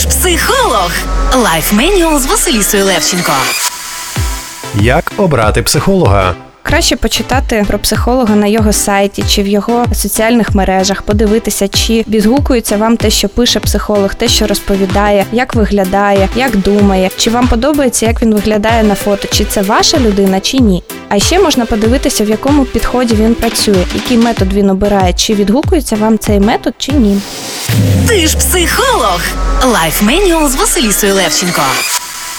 ж психолог. Лайф Менюал з Василісою Левченко. Як обрати психолога? Краще почитати про психолога на його сайті чи в його соціальних мережах, подивитися, чи відгукується вам те, що пише психолог, те, що розповідає, як виглядає, як думає, чи вам подобається, як він виглядає на фото, чи це ваша людина, чи ні. А ще можна подивитися, в якому підході він працює, який метод він обирає, чи відгукується вам цей метод, чи ні. Ти ж психолог. Лайф Менюал з Василісою Левченко.